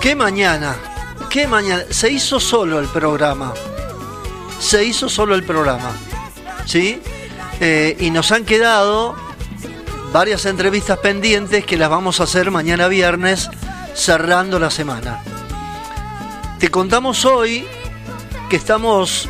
¿Qué mañana? Se hizo solo el programa. ¿Sí? Y nos han quedado varias entrevistas pendientes que las vamos a hacer mañana viernes, cerrando la semana. Te contamos hoy que estamos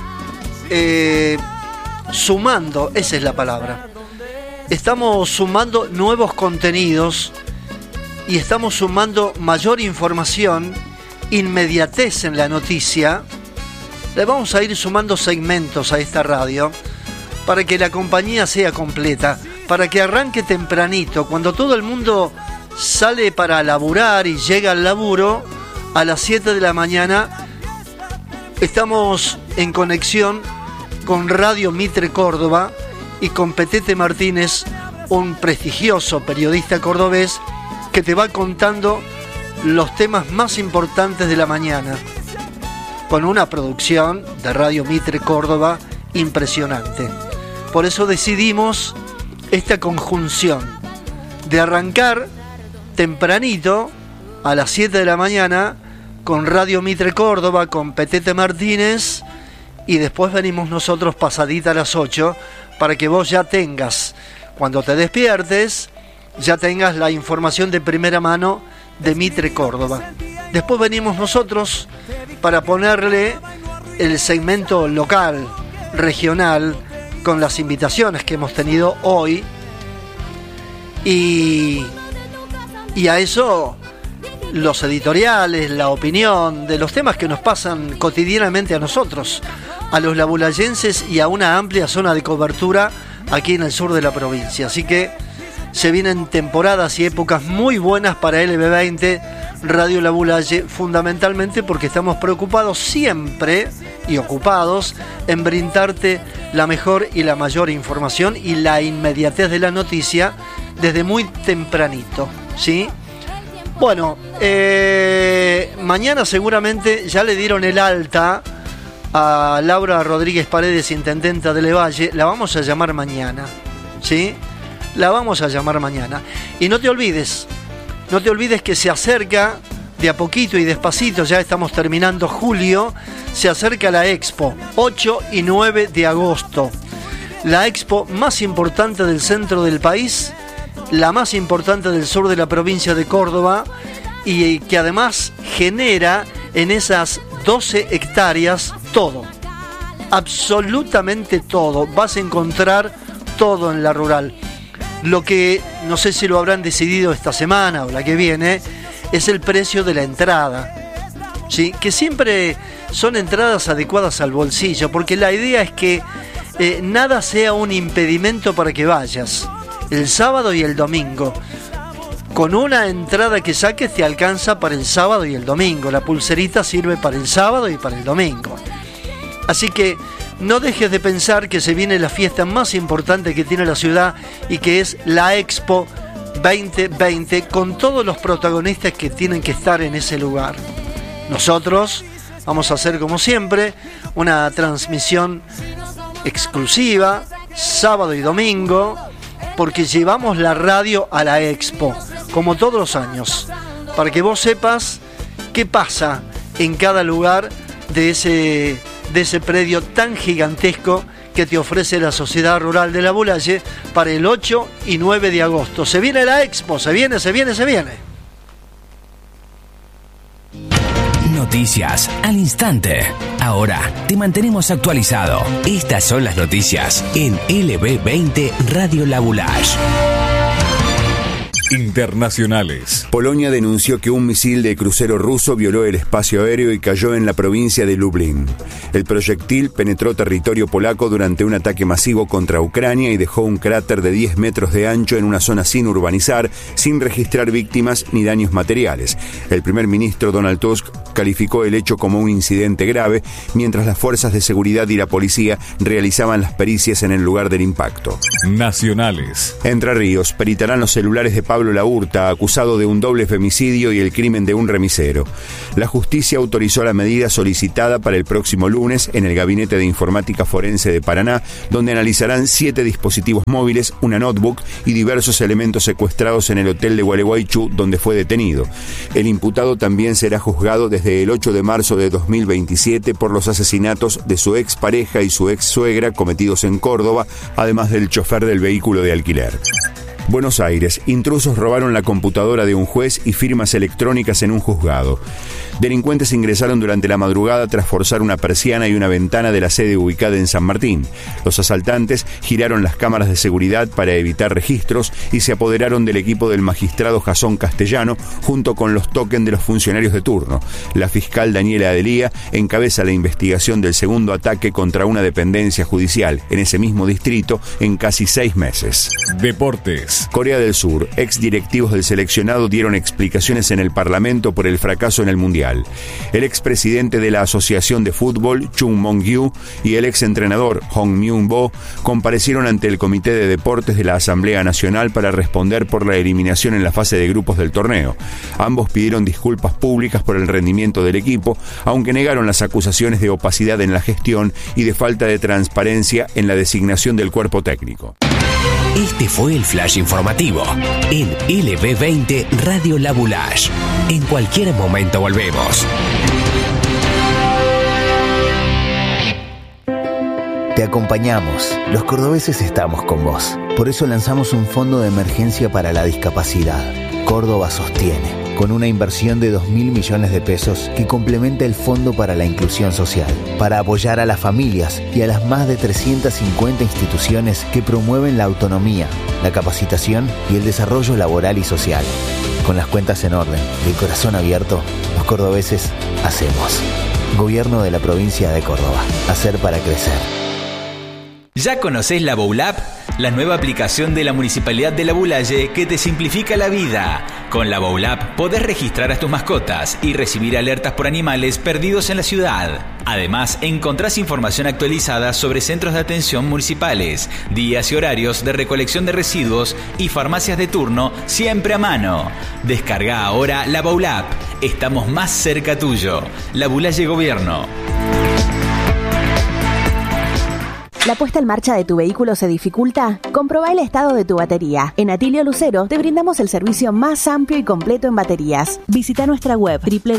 sumando, esa es la palabra. Estamos sumando nuevos contenidos y estamos sumando mayor información, inmediatez en la noticia. Le vamos a ir sumando segmentos a esta radio para que la compañía sea completa, para que arranque tempranito, cuando todo el mundo sale para laburar y llega al laburo a las 7 de la mañana. Estamos en conexión con Radio Mitre Córdoba y con Petete Martínez, un prestigioso periodista cordobés que te va contando los temas más importantes de la mañana, con una producción de Radio Mitre Córdoba impresionante. Por eso decidimos esta conjunción de arrancar tempranito a las 7 de la mañana con Radio Mitre Córdoba, con Petete Martínez, y después venimos nosotros pasadita a las 8 para que vos ya tengas, cuando te despiertes, ya tengas la información de primera mano de Mitre Córdoba. Después venimos nosotros para ponerle el segmento local, regional, con las invitaciones que hemos tenido hoy, y a eso los editoriales, la opinión de los temas que nos pasan cotidianamente a nosotros, a los labulayenses y a una amplia zona de cobertura aquí en el sur de la provincia. Así que se vienen temporadas y épocas muy buenas para LB20 Radio Labulaye, fundamentalmente porque estamos preocupados siempre y ocupados en brindarte la mejor y la mayor información y la inmediatez de la noticia desde muy tempranito, ¿sí? Bueno, mañana seguramente ya le dieron el alta a Laura Rodríguez Paredes, intendenta de Levalle. La vamos a llamar mañana, ¿sí? La vamos a llamar mañana. Y no te olvides que se acerca de a poquito y despacito, ya estamos terminando julio, se acerca la Expo, 8 y 9 de agosto. La Expo más importante del centro del país, la más importante del sur de la provincia de Córdoba, y que además genera en esas 12 hectáreas todo, absolutamente todo. Vas a encontrar todo en la rural. Lo que no sé si lo habrán decidido esta semana o la que viene es el precio de la entrada, ¿sí? Que siempre son entradas adecuadas al bolsillo, porque la idea es que nada sea un impedimento para que vayas el sábado y el domingo. Con una entrada que saques te alcanza para el sábado y el domingo. La pulserita sirve para el sábado y para el domingo. Así que no dejes de pensar que se viene la fiesta más importante que tiene la ciudad y que es la Expo 2020, con todos los protagonistas que tienen que estar en ese lugar. Nosotros vamos a hacer, como siempre, una transmisión exclusiva sábado y domingo, porque llevamos la radio a la Expo, como todos los años, para que vos sepas qué pasa en cada lugar de ese predio tan gigantesco que te ofrece la Sociedad Rural de Labulaye para el 8 y 9 de agosto. Se viene la Expo, se viene. Noticias al instante. Ahora te mantenemos actualizado. Estas son las noticias en LB20 Radio Labulaye. Internacionales. Polonia denunció que un misil de crucero ruso violó el espacio aéreo y cayó en la provincia de Lublin. El proyectil penetró territorio polaco durante un ataque masivo contra Ucrania y dejó un cráter de 10 metros de ancho en una zona sin urbanizar, sin registrar víctimas ni daños materiales. El primer ministro Donald Tusk calificó el hecho como un incidente grave, mientras las fuerzas de seguridad y la policía realizaban las pericias en el lugar del impacto. Nacionales. Entre Ríos peritarán los celulares de Pablo Pablo Laurta, acusado de un doble femicidio y el crimen de un remisero. La justicia autorizó la medida solicitada para el próximo lunes en el Gabinete de Informática Forense de Paraná, donde analizarán 7 dispositivos móviles, una notebook y diversos elementos secuestrados en el hotel de Gualeguaychú, donde fue detenido. El imputado también será juzgado desde el 8 de marzo de 2027 por los asesinatos de su expareja y su ex suegra cometidos en Córdoba, además del chofer del vehículo de alquiler. Buenos Aires. Intrusos robaron la computadora de un juez y firmas electrónicas en un juzgado. Delincuentes ingresaron durante la madrugada tras forzar una persiana y una ventana de la sede ubicada en San Martín. Los asaltantes giraron las cámaras de seguridad para evitar registros y se apoderaron del equipo del magistrado Jasón Castellano junto con los tokens de los funcionarios de turno. La fiscal Daniela Adelía encabeza la investigación del segundo ataque contra una dependencia judicial en ese mismo distrito en casi 6 meses. Deportes. Corea del Sur. Ex directivos del seleccionado dieron explicaciones en el Parlamento por el fracaso en el Mundial. El expresidente de la Asociación de Fútbol, Chung Mong-gyu, y el exentrenador, Hong Myung-bo, comparecieron ante el Comité de Deportes de la Asamblea Nacional para responder por la eliminación en la fase de grupos del torneo. Ambos pidieron disculpas públicas por el rendimiento del equipo, aunque negaron las acusaciones de opacidad en la gestión y de falta de transparencia en la designación del cuerpo técnico. Este fue el flash informativo en LB20 Radio La Boulage. En cualquier momento volvemos. Te acompañamos. Los cordobeses estamos con vos. Por eso lanzamos un fondo de emergencia para la discapacidad. Córdoba sostiene, con una inversión de 2.000 millones de pesos que complementa el Fondo para la Inclusión Social, para apoyar a las familias y a las más de 350 instituciones que promueven la autonomía, la capacitación y el desarrollo laboral y social. Con las cuentas en orden y el corazón abierto, los cordobeses hacemos. Gobierno de la provincia de Córdoba. Hacer para crecer. ¿Ya conocés la Boulap? La nueva aplicación de la Municipalidad de La Boulaye que te simplifica la vida. Con la Boulap podés registrar a tus mascotas y recibir alertas por animales perdidos en la ciudad. Además, encontrás información actualizada sobre centros de atención municipales, días y horarios de recolección de residuos y farmacias de turno siempre a mano. Descarga ahora la Boulap. Estamos más cerca tuyo. La Boulaye Gobierno. ¿La puesta en marcha de tu vehículo se dificulta? Comprobá el estado de tu batería. En Atilio Lucero te brindamos el servicio más amplio y completo en baterías. Visita nuestra web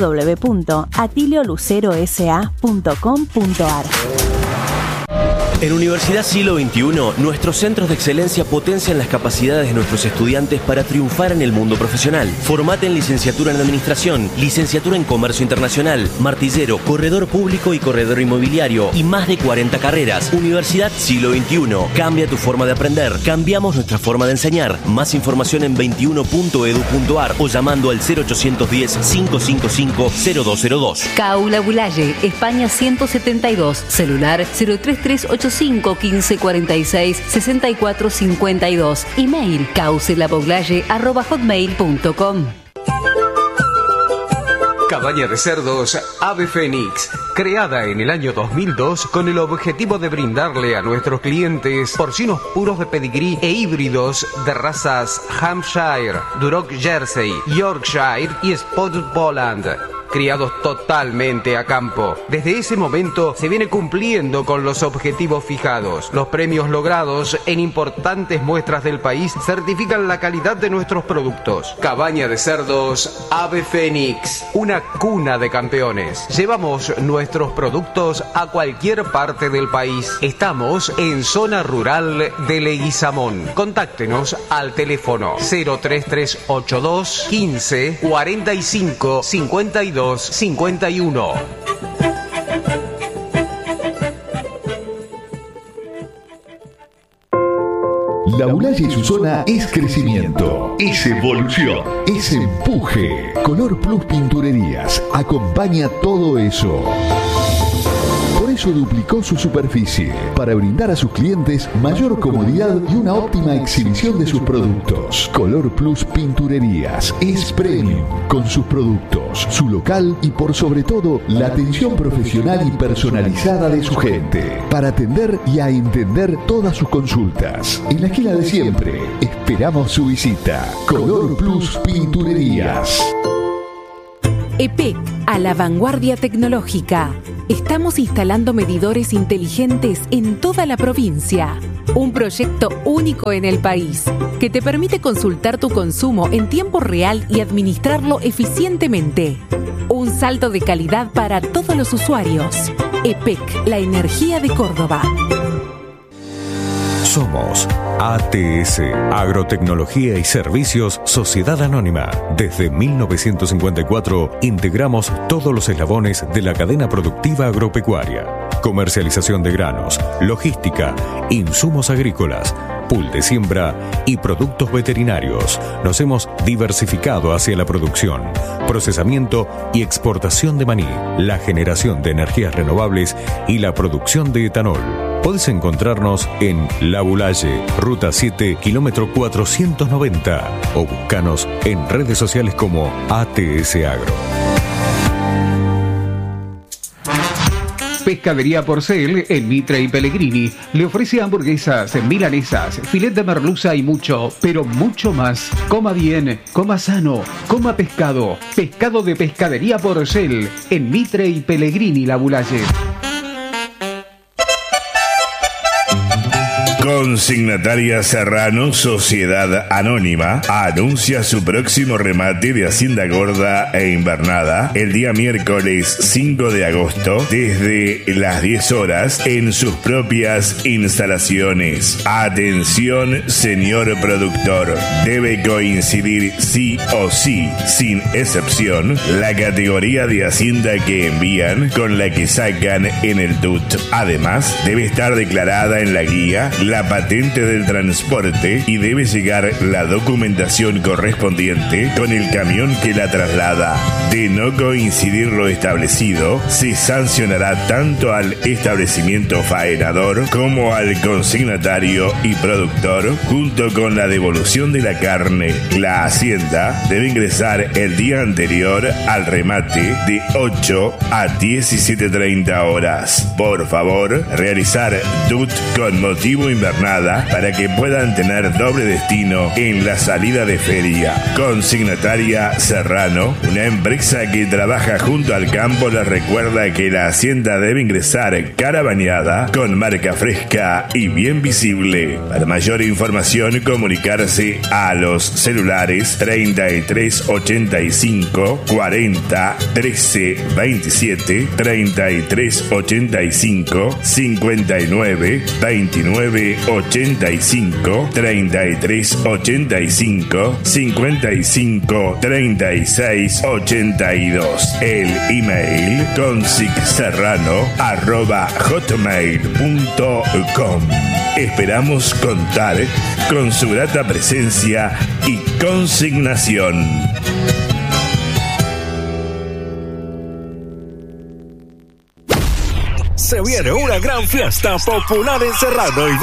www.atiliolucerosa.com.ar. En Universidad Siglo XXI, nuestros centros de excelencia potencian las capacidades de nuestros estudiantes para triunfar en el mundo profesional. Formate en licenciatura en Administración, licenciatura en Comercio Internacional, martillero, corredor público y corredor inmobiliario y más de 40 carreras. Universidad Siglo XXI. Cambia tu forma de aprender. Cambiamos nuestra forma de enseñar. Más información en 21.edu.ar o llamando al 0810-555-0202. CAU La Boulaye, España 172, celular 03385 15 46 64 52. Email causelaboglaye@hotmail.com. Cabaña de cerdos Ave Fénix, creada en el año 2002 con el objetivo de brindarle a nuestros clientes porcinos puros de pedigrí e híbridos de razas Hampshire, Duroc Jersey, Yorkshire y Spotted Poland, criados totalmente a campo. Desde ese momento se viene cumpliendo con los objetivos fijados. Los premios logrados en importantes muestras del país certifican la calidad de nuestros productos. Cabaña de cerdos Ave Fénix, una cuna de campeones. Llevamos nuestros productos a cualquier parte del país. Estamos en zona rural de Leguizamón. Contáctenos al teléfono 03382 15 45 52 51. La Boulaye y su zona es crecimiento, es evolución, es empuje. Color Plus Pinturerías acompaña todo eso. Por eso duplicó su superficie, para brindar a sus clientes mayor comodidad y una óptima exhibición de sus productos. Color Plus Pinturerías es premium con sus productos. Somos su local y por sobre todo la atención profesional y personalizada de su gente para atender y a entender todas sus consultas. En la esquina de siempre, esperamos su visita. Color Plus Pinturerías. EPEC, a la vanguardia tecnológica. Estamos instalando medidores inteligentes en toda la provincia. Un proyecto único en el país que te permite consultar tu consumo en tiempo real y administrarlo eficientemente. Un salto de calidad para todos los usuarios. EPEC, la energía de Córdoba. Somos ATS, Agrotecnología y Servicios Sociedad Anónima. Desde 1954 integramos todos los eslabones de la cadena productiva agropecuaria. Comercialización de granos, logística, insumos agrícolas, pool de siembra y productos veterinarios. Nos hemos diversificado hacia la producción, procesamiento y exportación de maní, la generación de energías renovables y la producción de etanol. Podés encontrarnos en La Boulaye, Ruta 7, kilómetro 490 o buscanos en redes sociales como ATS Agro. Pescadería Porcel en Mitre y Pellegrini le ofrece hamburguesas, milanesas, filet de merluza y mucho, pero mucho más. Coma bien, coma sano, coma pescado. Pescado de Pescadería Porcel en Mitre y Pellegrini, La Boulaye. Consignataria Serrano, Sociedad Anónima, anuncia su próximo remate de Hacienda Gorda e Invernada el día miércoles 5 de agosto desde las 10 horas en sus propias instalaciones. Atención, señor productor, debe coincidir sí o sí, sin excepción, la categoría de Hacienda que envían con la que sacan en el TUT. Además, debe estar declarada en la guía la patente del transporte y debe llegar la documentación correspondiente con el camión que la traslada. De no coincidir lo establecido, se sancionará tanto al establecimiento faenador como al consignatario y productor, junto con la devolución de la carne. La Hacienda debe ingresar el día anterior al remate de 8 a 17:30 horas. Por favor, realizar DUT con motivo invernada para que puedan tener doble destino en la salida de feria. Consignataria Serrano, una empresa que trabaja junto al campo, les recuerda que la Hacienda debe ingresar cara bañada, con marca fresca y bien visible. Para mayor información, comunicarse a los celulares 33 85 40 13 27, 33 85 59 29 85, 33 85 55 36 82. El email consicserrano@hotmail.com. Esperamos contar con su grata presencia y consignación. Se viene una gran fiesta popular en Serrano y